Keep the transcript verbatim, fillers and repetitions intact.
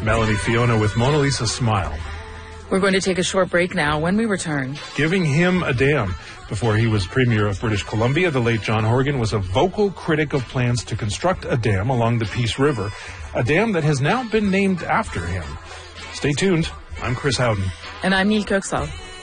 Melanie Fiona with Mona Lisa Smile. We're going to take a short break now. When we return, Giving him a dam. Before he was Premier of British Columbia, the late John Horgan was a vocal critic of plans to construct a dam along the Peace River, a dam that has now been named after him. Stay tuned. I'm Chris Howden. And I'm Neil Kirksall.